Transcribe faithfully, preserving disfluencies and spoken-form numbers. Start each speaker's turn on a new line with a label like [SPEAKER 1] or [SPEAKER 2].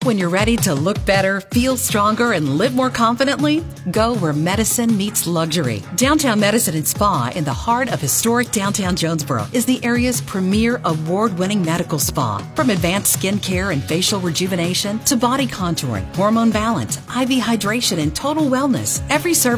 [SPEAKER 1] When you're ready to look better, feel stronger, and live more confidently, go where medicine meets luxury. Downtown Medicine and Spa in the heart of historic downtown Jonesboro is the area's premier award-winning medical spa. From advanced skin care and facial rejuvenation to body contouring, hormone balance, I V hydration, and total wellness, every service